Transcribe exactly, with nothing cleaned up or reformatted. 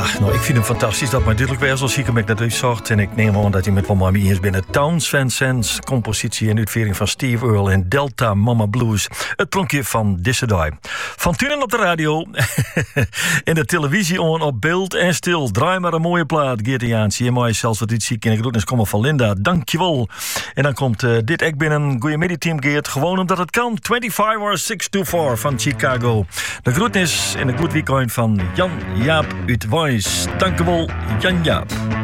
nou, ik vind hem fantastisch. Dat maar duidelijk weer zoals ik hem net uitzocht. En ik neem aan dat hij met Mama Mia is binnen Towns Van Zandt. Compositie en uitvoering van Steve Earle en Delta Mama Blues. Het pronkje van Dissedai. Van Tunen op de radio. In de televisie on op beeld en stil. Draai maar een mooie plaat. Geert Jaans. Hier mij zelfs wat iets ziek. En ik doe eens komen van Linda. Dankjewel. En dan komt uh, dit ek binnen. Goeiemiddag team Geert. Gewoon omdat het kan. vijfentwintig hour zes twee vier van Chicago. De groetnis en een goed weekend van Jan Jaap uit Wijs. Dankjewel, Jan Jaap.